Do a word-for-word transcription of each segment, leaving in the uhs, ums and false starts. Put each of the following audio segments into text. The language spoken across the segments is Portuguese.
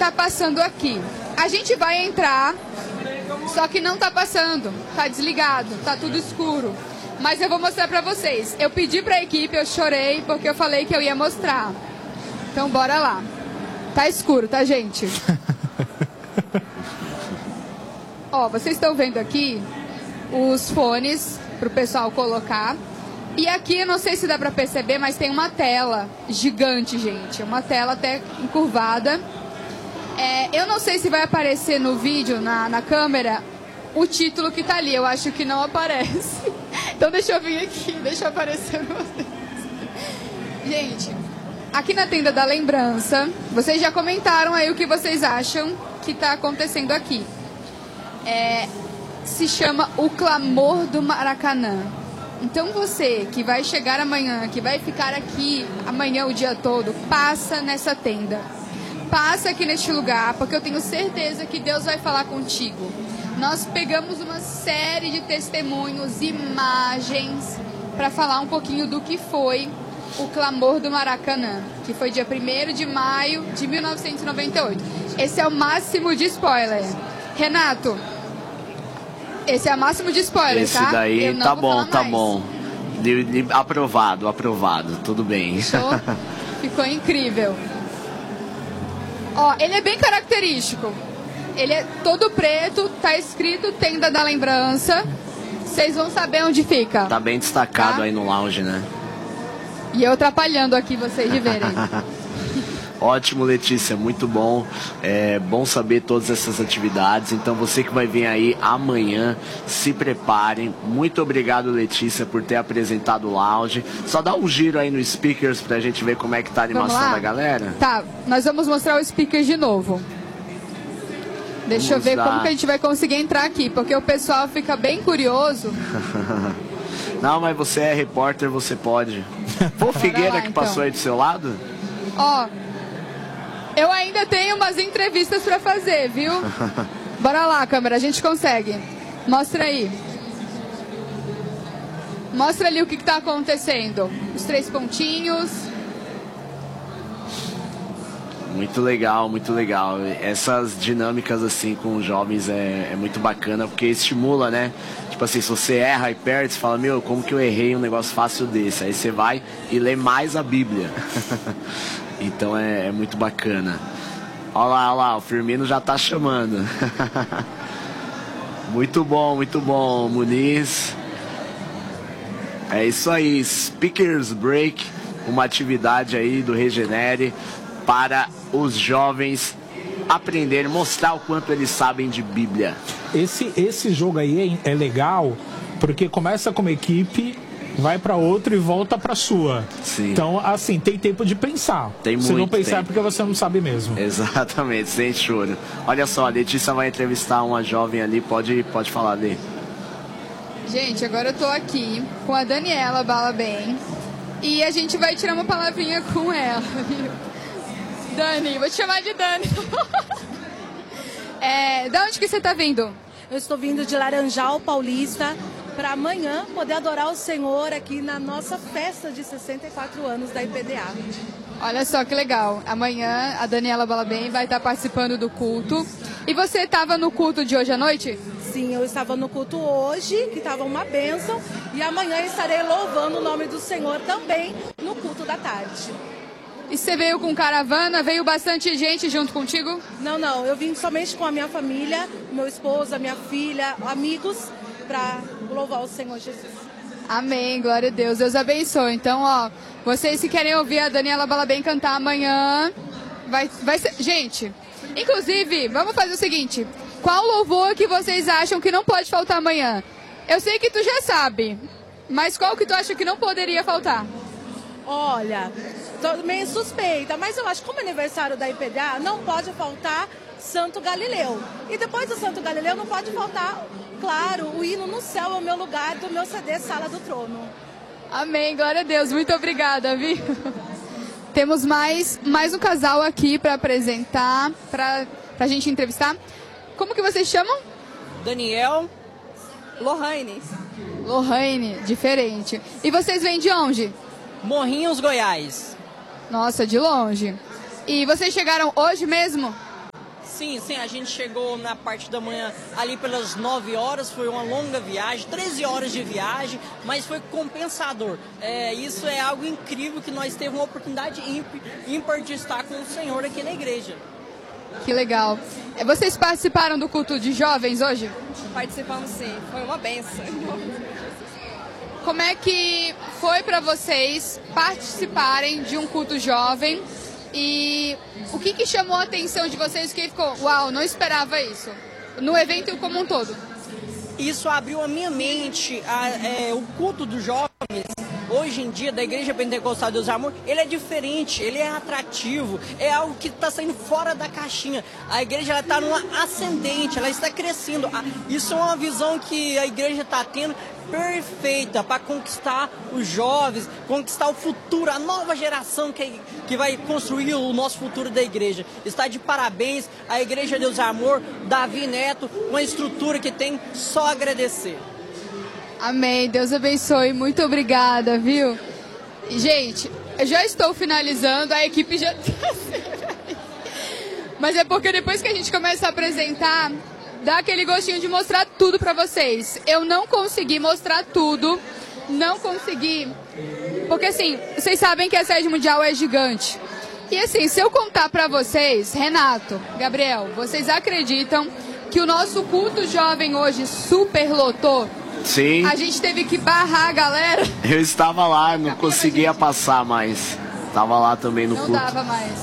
tá passando aqui. A gente vai entrar, só que não tá passando, tá desligado, tá tudo escuro. Mas eu vou mostrar pra vocês. Eu pedi pra equipe, eu chorei porque eu falei que eu ia mostrar. Então bora lá. Tá escuro, tá, gente? Ó, vocês estão vendo aqui os fones pro pessoal colocar. E aqui, eu não sei se dá pra perceber, mas tem uma tela gigante, gente. Uma tela até encurvada. É, eu não sei se vai aparecer no vídeo, na, na câmera, o título que tá ali. Eu acho que não aparece. Então deixa eu vir aqui, deixa eu aparecer pra vocês. Gente, aqui na tenda da lembrança, vocês já comentaram aí o que vocês acham que tá acontecendo aqui. É, se chama O Clamor do Maracanã. Então você que vai chegar amanhã, que vai ficar aqui amanhã o dia todo, passa nessa tenda. Passa aqui neste lugar, porque eu tenho certeza que Deus vai falar contigo. Nós pegamos uma série de testemunhos, imagens, para falar um pouquinho do que foi o Clamor do Maracanã, que foi dia primeiro de maio de mil novecentos e noventa e oito. Esse é o máximo de spoiler. Renato, esse é o máximo de spoiler, esse tá? Esse daí, eu não tá vou bom, falar tá mais. bom. De, de, aprovado, aprovado, tudo bem. Fechou? Ficou incrível. Ó, ele é bem característico. Ele é todo preto, tá escrito Tenda da Lembrança. Vocês vão saber onde fica. Tá bem destacado, tá? Aí no lounge, né? E eu atrapalhando aqui vocês de verem. Ótimo, Letícia, muito bom. É bom saber todas essas atividades. Então você que vai vir aí amanhã, se preparem. Muito obrigado, Letícia, por ter apresentado o lounge. Só dá um giro aí no speakers pra gente ver como é que tá a animação da galera. Tá, nós vamos mostrar o speaker de novo. Deixa vamos eu ver dar. Como que a gente vai conseguir entrar aqui, porque o pessoal fica bem curioso. Não, mas você é repórter, você pode. Pô, Figueira lá, que então. Passou aí do seu lado? Ó, eu ainda tenho umas entrevistas pra fazer, viu? Bora lá, câmera, a gente consegue. Mostra aí. Mostra ali o que, que tá acontecendo. Os três pontinhos. Muito legal, muito legal. Essas dinâmicas assim com os jovens é, é muito bacana, porque estimula, né? Tipo assim, se você erra e perde, você fala, meu, como que eu errei um negócio fácil desse? Aí você vai e lê mais a Bíblia. Então é, é muito bacana. Olha lá, olha lá, o Firmino já tá chamando. Muito bom, muito bom, Muniz. É isso aí, Speakers Break, uma atividade aí do Regenere para os jovens aprenderem, mostrar o quanto eles sabem de Bíblia. Esse, esse jogo aí é, é legal porque começa com uma equipe, vai para outra e volta para sua. Sim. Então, assim, tem tempo de pensar. Tem muito Se não pensar tempo. É porque você não sabe mesmo. Exatamente, sem choro. Olha só, a Letícia vai entrevistar uma jovem ali, pode, pode falar, Lê. Gente, agora eu tô aqui com a Daniela Balabem e a gente vai tirar uma palavrinha com ela, viu? Dani, vou te chamar de Dani. É, da onde que você tá vindo? Eu estou vindo de Laranjal Paulista para amanhã poder adorar o Senhor aqui na nossa festa de sessenta e quatro anos da I P D A. Olha só que legal. Amanhã a Daniela Balabem vai estar participando do culto. E você estava no culto de hoje à noite? Sim, eu estava no culto hoje, que estava uma bênção. E amanhã estarei louvando o nome do Senhor também no culto da tarde. E você veio com caravana? Veio bastante gente junto contigo? Não, não. Eu vim somente com a minha família, meu esposo, a minha filha, amigos, para louvar o Senhor Jesus. Amém, glória a Deus. Deus abençoe. Então, ó, vocês que querem ouvir a Daniela Balabem cantar amanhã, vai, vai ser... Gente, inclusive, vamos fazer o seguinte. Qual louvor que vocês acham que não pode faltar amanhã? Eu sei que tu já sabe, mas qual que tu acha que não poderia faltar? Olha, tô meio suspeita, mas eu acho que como é aniversário da I P D A, não pode faltar Santo Galileu. E depois do Santo Galileu não pode faltar, claro, o hino No Céu é o Meu Lugar, do meu C D Sala do Trono. Amém, glória a Deus, muito obrigada, viu? Temos mais, mais um casal aqui para apresentar, para a gente entrevistar. Como que vocês chamam? Daniel, Lohane. Lohane, diferente. E vocês vêm de onde? Morrinhos, Goiás. Nossa, de longe. E vocês chegaram hoje mesmo? Sim, sim, a gente chegou na parte da manhã ali pelas nove horas, foi uma longa viagem, treze horas de viagem, mas foi compensador. É, isso é algo incrível que nós temos uma oportunidade ímpar de estar com o Senhor aqui na igreja. Que legal. Vocês participaram do culto de jovens hoje? Participamos sim, foi uma benção. Como é que foi para vocês participarem de um culto jovem? E o que, que chamou a atenção de vocês que ficou, uau, não esperava isso, no evento como um todo? Isso abriu a minha mente, a, é, o culto dos jovens, hoje em dia, da Igreja Pentecostal Deus Amor, ele é diferente, ele é atrativo, é algo que está saindo fora da caixinha. A igreja está numa ascendente, ela está crescendo. Isso é uma visão que a igreja está tendo, perfeita para conquistar os jovens, conquistar o futuro, a nova geração que, que vai construir o nosso futuro da igreja. Está de parabéns a Igreja Deus Amor, Davi Neto, uma estrutura que tem só a agradecer. Amém, Deus abençoe, muito obrigada, viu? Gente, eu já estou finalizando, a equipe já está... Mas é porque depois que a gente começa a apresentar, dá aquele gostinho de mostrar tudo pra vocês. Eu não consegui mostrar tudo, não consegui, porque assim, vocês sabem que a sede mundial é gigante. E assim, se eu contar pra vocês, Renato, Gabriel, vocês acreditam que o nosso culto jovem hoje superlotou? Sim. A gente teve que barrar a galera. Eu estava lá, não conseguia passar mais. Estava lá também no culto. Não dava mais.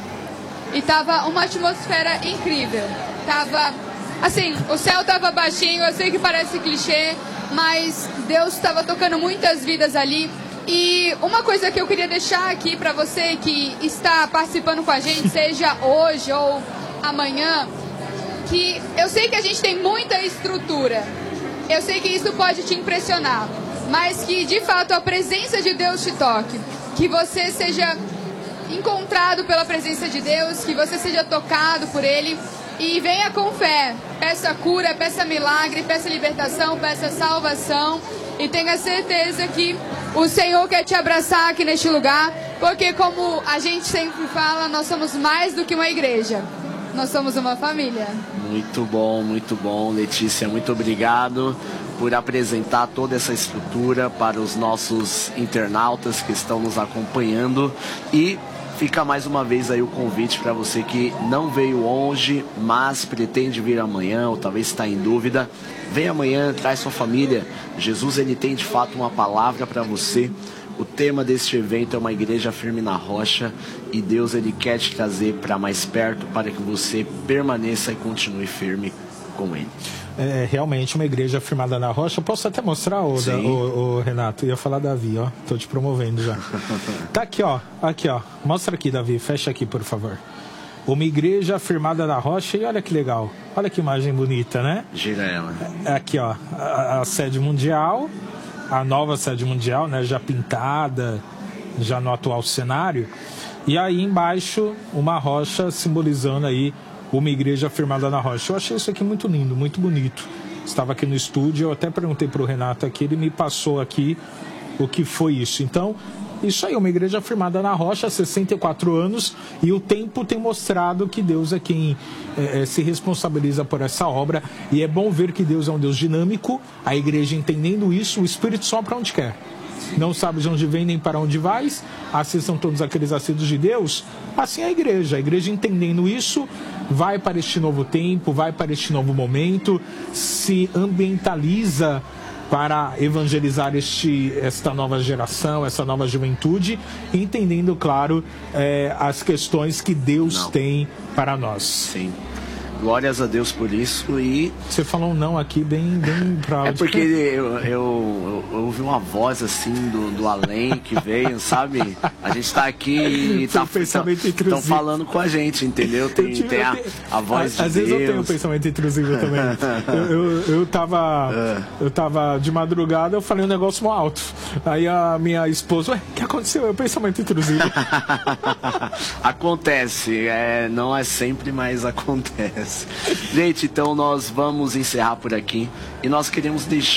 E tava uma atmosfera incrível. Tava, assim, o céu tava baixinho, eu sei que parece clichê, mas Deus estava tocando muitas vidas ali. E uma coisa que eu queria deixar aqui para você que está participando com a gente, seja hoje ou amanhã, que eu sei que a gente tem muita estrutura. Eu sei que isso pode te impressionar, mas que de fato a presença de Deus te toque, que você seja encontrado pela presença de Deus, que você seja tocado por Ele e venha com fé, peça cura, peça milagre, peça libertação, peça salvação e tenha certeza que o Senhor quer te abraçar aqui neste lugar, porque como a gente sempre fala, nós somos mais do que uma igreja. Nós somos uma família. Muito bom, muito bom, Letícia, muito obrigado por apresentar toda essa estrutura para os nossos internautas que estão nos acompanhando. E fica mais uma vez aí o convite para você que não veio hoje, mas pretende vir amanhã ou talvez está em dúvida. Vem amanhã, traz sua família. Jesus, ele tem de fato uma palavra para você. O tema deste evento é uma igreja firme na rocha e Deus, ele quer te trazer para mais perto para que você permaneça e continue firme com Ele. É realmente uma igreja firmada na rocha. Posso até mostrar, o, da, o, o Renato? Eu ia falar Davi, ó. Tô te promovendo já. Tá aqui, ó. Aqui, ó. Mostra aqui, Davi. Fecha aqui, por favor. Uma igreja firmada na rocha e olha que legal. Olha que imagem bonita, né? Gira ela. Aqui, ó. A, a sede mundial. A nova sede mundial, né, já pintada, já no atual cenário. E aí embaixo, uma rocha simbolizando aí uma igreja firmada na rocha. Eu achei isso aqui muito lindo, muito bonito. Estava aqui no estúdio, eu até perguntei para o Renato aqui, ele me passou aqui o que foi isso. Então, isso aí, uma igreja firmada na rocha há sessenta e quatro anos, e o tempo tem mostrado que Deus é quem é, é, se responsabiliza por essa obra, e é bom ver que Deus é um Deus dinâmico, a igreja entendendo isso, o Espírito sopra onde quer. Não sabe de onde vem nem para onde vai, assim são todos aqueles nascidos de Deus, assim é a igreja. A igreja entendendo isso, vai para este novo tempo, vai para este novo momento, se ambientaliza para evangelizar este, esta nova geração, essa nova juventude, entendendo, claro, é, as questões que Deus não. tem para nós. Sim. Glórias a Deus por isso. E você falou um não aqui bem, bem proud. É porque eu, eu, eu, eu ouvi uma voz assim do, do além que veio, sabe? A gente tá aqui e tá, estão falando com a gente, entendeu? Tem, tive, tem a, tenho, a voz a, de às Deus. Às vezes eu tenho um pensamento intrusivo também. eu, eu, eu, tava, eu tava de madrugada, eu falei um negócio mó alto. Aí a minha esposa, ué, o que aconteceu? É um pensamento intrusivo. Acontece, é, não é sempre, mas acontece. Gente, então nós vamos encerrar por aqui e nós queremos deixar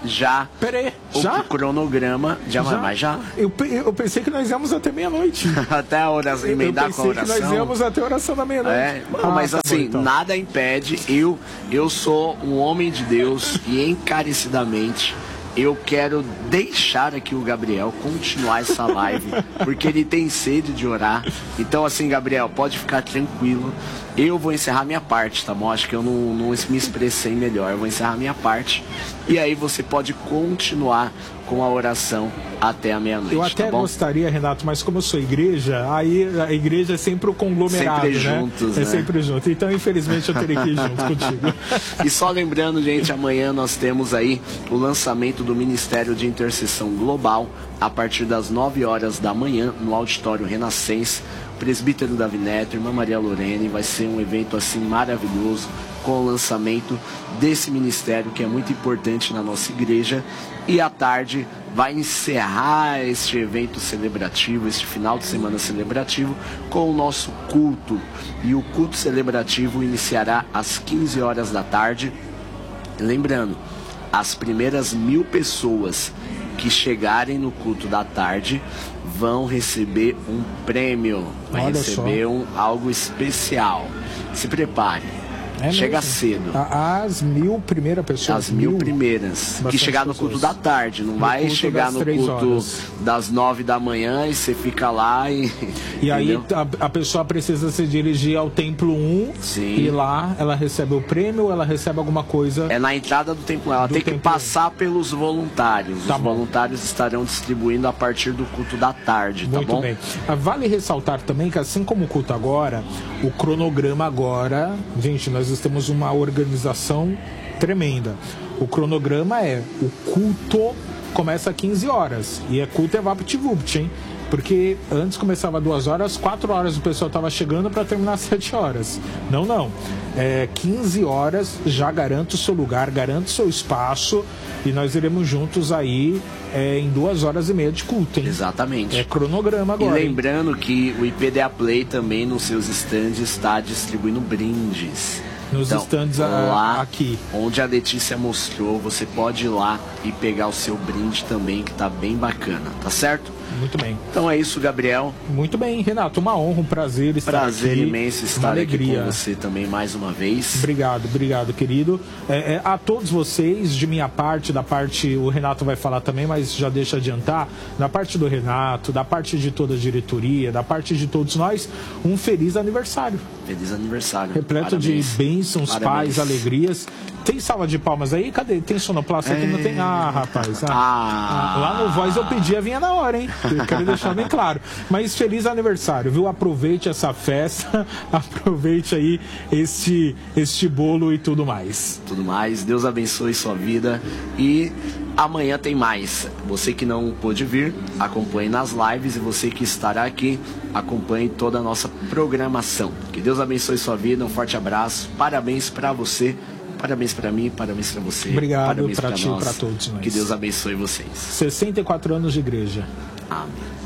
já Peraí, o já? cronograma de amanhã. Mas já? Eu, pe- eu pensei que nós íamos até meia-noite. Até a oração, emendar eu com a pensei que oração. nós íamos até a oração da meia-noite. É, Ah, não, mas tá assim, bom, então. nada impede. Eu, eu sou um homem de Deus e encarecidamente eu quero deixar aqui o Gabriel continuar essa live, porque ele tem sede de orar. Então, assim, Gabriel, pode ficar tranquilo. Eu vou encerrar minha parte, tá bom? Acho que eu não, não me expressei melhor. Eu vou encerrar minha parte. E aí você pode continuar com a oração até a meia-noite. Eu até tá bom? gostaria, Renato, mas como eu sou igreja, aí a igreja é sempre o conglomerado, Sempre né? juntos, É né? sempre junto. Então, infelizmente, eu terei que ir junto contigo. E só lembrando, gente, amanhã nós temos aí o lançamento do Ministério de Intercessão Global a partir das nove horas da manhã no Auditório Renascença. Presbítero Davi Neto, Irmã Maria Lorene, vai ser um evento assim maravilhoso com o lançamento desse ministério que é muito importante na nossa igreja. E à tarde vai encerrar este evento celebrativo, este final de semana celebrativo, com o nosso culto. E o culto celebrativo iniciará às quinze horas da tarde. Lembrando, as primeiras mil pessoas que chegarem no culto da tarde vão receber um prêmio, vai Olha receber só. um, algo especial. Se prepare. É Chega mesmo? cedo. A- As mil primeiras pessoas. As mil primeiras. Que Bastante chegar no culto pessoas. da tarde. Não No vai culto chegar das no três culto horas. das nove da manhã e você fica lá e. E aí entendeu? a, a pessoa precisa se dirigir ao Templo um. Sim. E lá ela recebe o prêmio ou ela recebe alguma coisa. É na entrada do templo. Ela Do tem que templo. passar pelos voluntários. Tá Os bom. voluntários estarão distribuindo a partir do culto da tarde, tá Muito bom? bem. Ah, vale ressaltar também que assim como o culto agora, o cronograma agora, gente, nós temos uma organização tremenda. O cronograma é, o culto começa às quinze horas e é culto é vapt-vupt, hein? Porque antes começava duas horas, quatro horas o pessoal estava chegando para terminar às sete horas. Não, não. É quinze horas, já garante o seu lugar, garante o seu espaço e nós iremos juntos aí é, em duas horas e meia de culto, hein? Exatamente. É cronograma E agora. hein? lembrando que o I P D A Play também nos seus stands está distribuindo brindes. Nos Então, stands a- lá aqui. onde a Letícia mostrou, você pode ir lá e pegar o seu brinde também, que tá bem bacana, tá certo? Muito bem. Então é isso, Gabriel. Muito bem, Renato. Uma honra, um prazer estar Prazer aqui. imenso Uma estar aqui alegria. com você também mais uma vez. Obrigado, obrigado, querido. É, é, a todos vocês, de minha parte, da parte, o Renato vai falar também, mas já deixa adiantar, da parte do Renato, da parte de toda a diretoria, da parte de todos nós, um feliz aniversário. Feliz aniversário. Repleto Parabéns. de bênçãos, Parabéns. paz, alegrias. Tem salva de palmas aí? Cadê? Tem sonoplasta aqui? Não tem? Ah, rapaz. Ah, Ah. ah, lá no Voz eu pedi a vinha na hora, hein? Eu quero deixar bem claro. Mas feliz aniversário, viu? Aproveite essa festa, aproveite aí este, este bolo e tudo mais. Tudo mais. Deus abençoe sua vida. E amanhã tem mais. Você que não pôde vir, acompanhe nas lives. E você que estará aqui, acompanhe toda a nossa programação. Que Deus abençoe sua vida. Um forte abraço. Parabéns pra você. Parabéns pra mim. Parabéns pra você. Obrigado Parabéns pra pra ti e nós. pra todos nós. Que Deus abençoe vocês. sessenta e quatro anos de igreja. Amém.